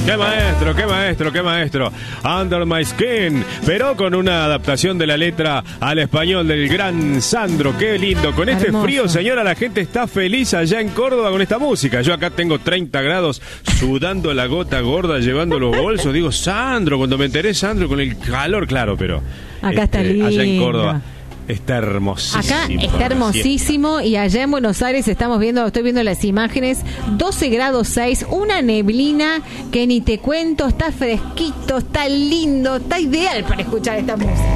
Qué maestro, qué maestro, qué maestro. Under My Skin, pero con una adaptación de la letra al español del gran Sandro. Qué lindo. Con este Hermoso. frío, señora, la gente está feliz allá en Córdoba con esta música. Yo acá tengo 30 grados, sudando la gota gorda, llevando los bolsos. Digo, Sandro, cuando me enteré, Sandro, con el calor, claro, pero Acá está lindo. allá en Córdoba está hermosísimo. Acá está hermosísimo y allá en Buenos Aires estoy viendo las imágenes, 12 grados 6, una neblina que ni te cuento, está fresquito, está lindo, está ideal para escuchar esta música.